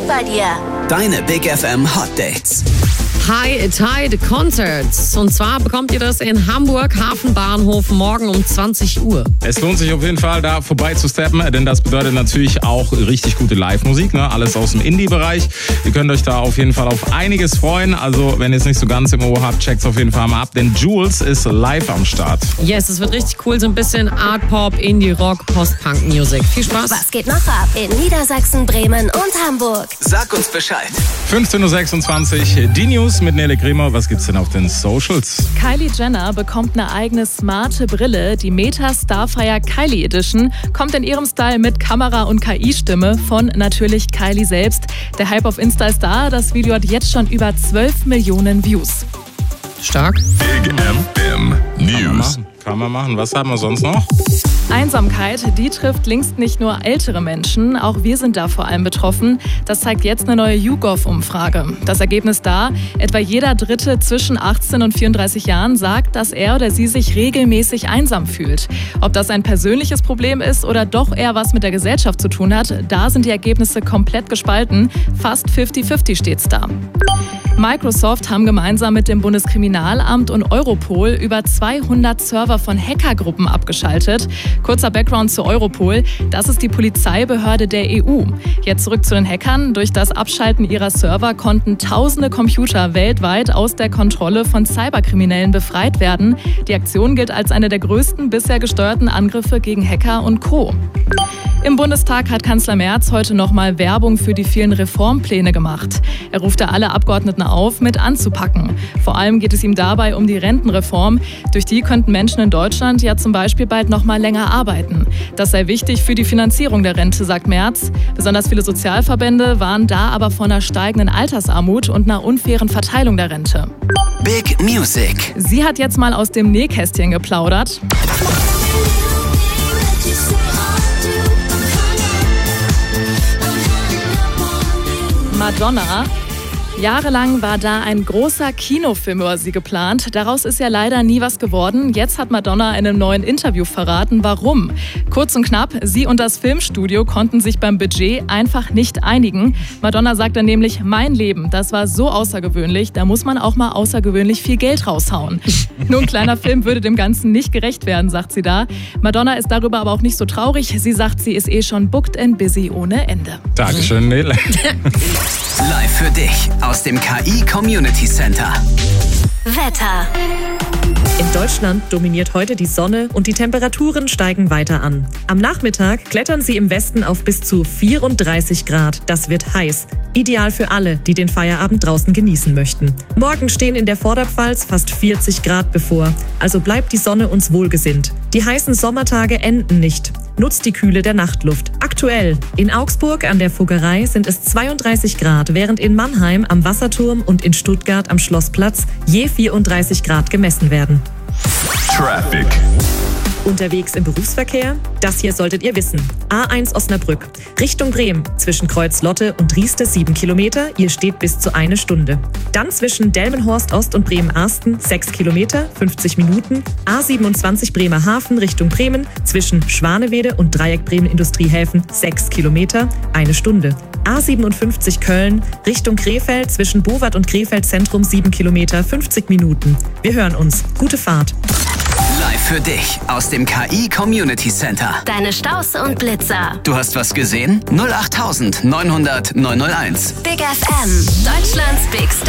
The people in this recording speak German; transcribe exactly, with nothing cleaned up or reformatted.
Musik bei dir. Deine Big F M Hot Dates. High Tide Concerts. Und zwar bekommt ihr das in Hamburg Hafenbahnhof morgen um zwanzig Uhr. Es lohnt sich auf jeden Fall, da vorbei zu steppen, denn das bedeutet natürlich auch richtig gute Live-Musik, ne? Alles aus dem Indie-Bereich. Ihr könnt euch da auf jeden Fall auf einiges freuen. Also wenn ihr es nicht so ganz im Ohr habt, checkt's auf jeden Fall mal ab, denn Jules ist live am Start. Yes, es wird richtig cool. So ein bisschen Art Pop, Indie Rock, Post-Punk-Music. Viel Spaß. Was geht noch ab in Niedersachsen, Bremen und Hamburg? Sag uns Bescheid. fünfzehn Uhr sechsundzwanzig, die News mit Nele Kremer. Was gibt's denn auf den Socials? Kylie Jenner bekommt eine eigene smarte Brille. Die Meta Starfire Kylie Edition kommt in ihrem Style mit Kamera und K I-Stimme von natürlich Kylie selbst. Der Hype auf Insta ist da. Das Video hat jetzt schon über zwölf Millionen Views. Stark. Big F M News. Kann man machen. Was haben wir sonst noch? Einsamkeit, die trifft längst nicht nur ältere Menschen, auch wir sind da vor allem betroffen. Das zeigt jetzt eine neue YouGov-Umfrage. Das Ergebnis da, etwa jeder Dritte zwischen achtzehn und vierunddreißig Jahren sagt, dass er oder sie sich regelmäßig einsam fühlt. Ob das ein persönliches Problem ist oder doch eher was mit der Gesellschaft zu tun hat, da sind die Ergebnisse komplett gespalten. Fast fünfzig fünfzig steht's da. Microsoft haben gemeinsam mit dem Bundeskriminalamt und Europol über zweihundert Server von Hackergruppen abgeschaltet. Kurzer Background zu Europol. Das ist die Polizeibehörde der E U. Jetzt zurück zu den Hackern. Durch das Abschalten ihrer Server konnten tausende Computer weltweit aus der Kontrolle von Cyberkriminellen befreit werden. Die Aktion gilt als eine der größten bisher gesteuerten Angriffe gegen Hacker und Co. Im Bundestag hat Kanzler Merz heute nochmal Werbung für die vielen Reformpläne gemacht. Er ruft da alle Abgeordneten auf, mit anzupacken. Vor allem geht es ihm dabei um die Rentenreform. Durch die könnten Menschen in Deutschland ja zum Beispiel bald nochmal länger arbeiten. Das sei wichtig für die Finanzierung der Rente, sagt Merz. Besonders viele Sozialverbände waren da aber von einer steigenden Altersarmut und einer unfairen Verteilung der Rente. Big Music. Sie hat jetzt mal aus dem Nähkästchen geplaudert. Madonna. Jahrelang war da ein großer Kinofilm über sie geplant. Daraus ist ja leider nie was geworden. Jetzt hat Madonna in einem neuen Interview verraten, warum. Kurz und knapp, sie und das Filmstudio konnten sich beim Budget einfach nicht einigen. Madonna sagt dann nämlich, mein Leben, das war so außergewöhnlich, da muss man auch mal außergewöhnlich viel Geld raushauen. Nur ein kleiner Film würde dem Ganzen nicht gerecht werden, sagt sie da. Madonna ist darüber aber auch nicht so traurig. Sie sagt, sie ist eh schon booked and busy ohne Ende. Dankeschön, Nele. Live für dich aus dem K I Community Center. Wetter. In Deutschland dominiert heute die Sonne und die Temperaturen steigen weiter an. Am Nachmittag klettern sie im Westen auf bis zu vierunddreißig Grad. Das wird heiß. Ideal für alle, die den Feierabend draußen genießen möchten. Morgen stehen in der Vorderpfalz fast vierzig Grad bevor. Also bleibt die Sonne uns wohlgesinnt. Die heißen Sommertage enden nicht. Nutzt die Kühle der Nachtluft. Aktuell in Augsburg an der Fuggerei sind es zweiunddreißig Grad, während in Mannheim am Wasserturm und in Stuttgart am Schlossplatz je vierunddreißig Grad gemessen werden. Traffic. Unterwegs im Berufsverkehr? Das hier solltet ihr wissen. A eins Osnabrück, Richtung Bremen, zwischen Kreuz-Lotte und Rieste sieben Kilometer, ihr steht bis zu eine Stunde. Dann zwischen Delmenhorst Ost und Bremen-Arsten sechs Kilometer, fünfzig Minuten. A siebenundzwanzig Bremerhaven Richtung Bremen, zwischen Schwanewede und Dreieck Bremen Industriehäfen sechs Kilometer, eine Stunde. A siebenundfünfzig Köln, Richtung Krefeld, zwischen Bowat und Krefeld Zentrum sieben Kilometer, fünfzig Minuten. Wir hören uns. Gute Fahrt. Live für dich aus dem K I Community Center. Deine Staus und Blitzer. Du hast was gesehen? null acht neunhundert neunhundert neunhunderteins. Big F M. Deutschlands Big Star.